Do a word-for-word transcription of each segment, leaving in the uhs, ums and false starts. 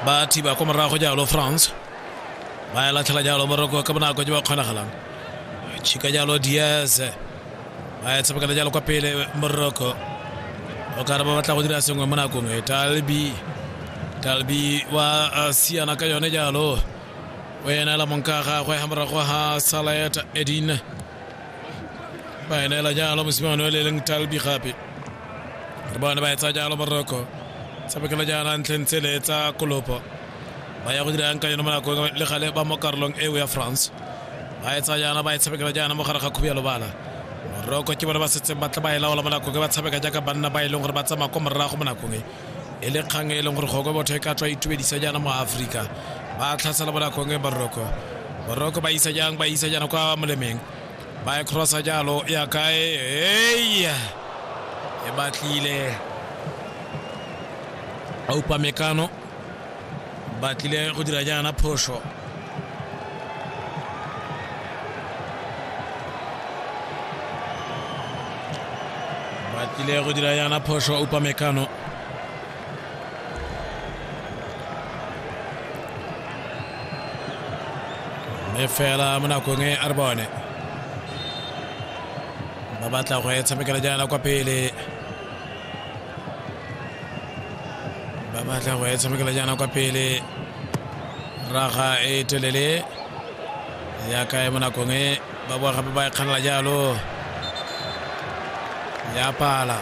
ba thiba ko morago jalo France ba la tla jalo Morocco ka bona go ba khona galang chika jalo Diaz ba etsa ka jalo kwa pele Morocco o ka re ba batla go dira sengwe mo nakong e Talbi Talbi wa siana ka yone jalo wena la monkaga go ha morago ha Salah Edin ba ene la jalo musimano le leng Talbi gape re bona ba etsa jalo Morocco sabe ke la jana ntlentse tsa kolopo ba ya go dira nka yona mona go le gale ba mo karolong e ya France ba etsa jana ba etsa ke la jana mo gare ga khubelo bala Morocco ke bona ba setse ba tla ba ela ola mona go ba tshabeka jaka banna ba ile gore ba tsama ko morago mona go e le kgang e leng gore go go botho e ka tswa itubedisa jana mo Africa ba tlhasela bona go nge Morocco Morocco ba isa jang ba isa jana kwa molemeng ba e crossa jalo ya kae hey e batlile Upamecano batlile go dira jana phoso batlile go dira jana phoso Upamecano me fela mona go nge Arbone ba batla go etsa mekala jana kwa pele ba batla go etsa mekala jana kwa pele raga e telele ya ka e mona go nge ba bo gape ba kganela jalo ya pala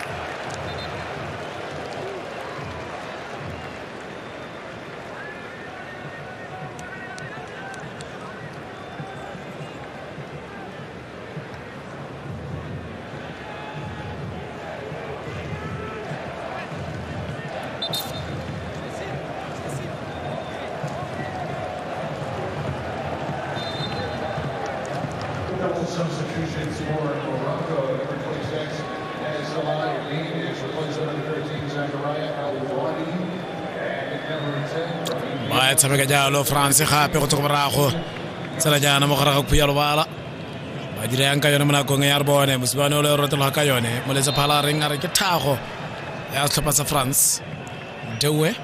substitutions for Morocco, number twenty-six, as Salah Edin is replaced by number thirteen, Zakaria Al-Wadi, and number ten, ba etsa meka jalo France gape go tsoko morago tsela jana mo gare ga khuyalo bala ba dire yang ka yone mona go nge Arbone musibane le rotela ka yone mo letsa phala reng are ke thago ya tlhopha sa France dewe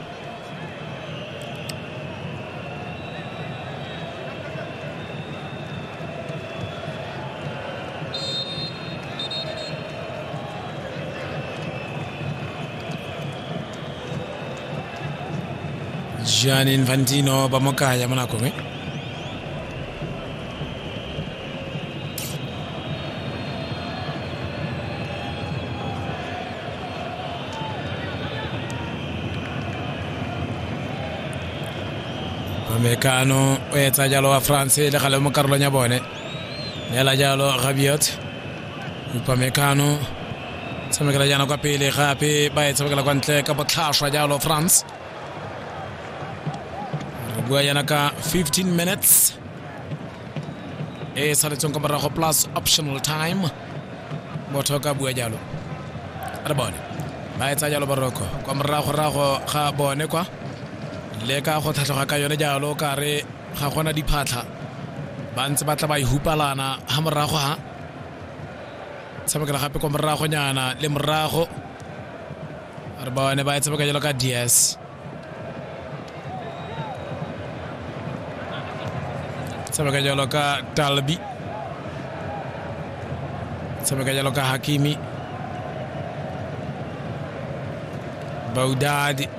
Gianni Infantino ba mokaya mona go nge Upamecano o etsa jalo wa France le gale mo karolo nya bone ne la jalo Rabiot Upamecano tsamekela jana kwa pele gape ba etsa kwa ntle ka botlhaswa jalo France bua yana ka fifteen minutes e saletsong ka morago plus optional time motho ka bua jalo re bone ba etsa jalo Morocco kwa morago rago ga bone kwa le ka go tlhatlhoga ka yone jalo ka re ga gona diphatlha ba ntse ba tla ba ihupalana ha morago ha tshamekela gape kwa morago nyana le morago re bone ba etsa ka jalo ka Diaz Sameka jalo ka Talbi Sameka jalo ka Hakimi Baudadi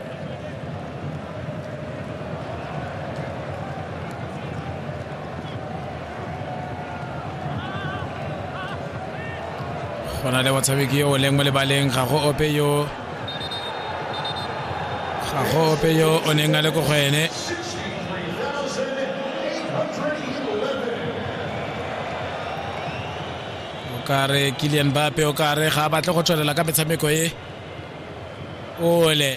Gona le watshabeki yo leng mo le baleng ga go ope yo ga go ope yo o neng a le go gwene kare Kylian Mbappe o kare ga batle go tswelela ka metshameko e ole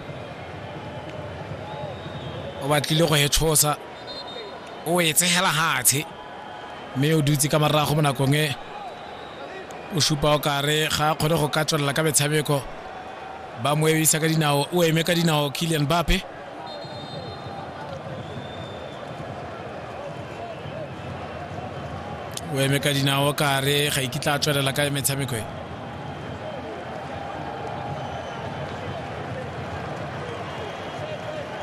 o batlile go hetshosa o etse hela hatse mme o dutse ka morago mo nakong e o shupa o kare ga kgone go ka tswelela ka metshameko ba mo ebisa ka dinao o eme ka dinao Kylian Mbappe o eme ka dinao ka re ga ikitla tswelela ka metshameko e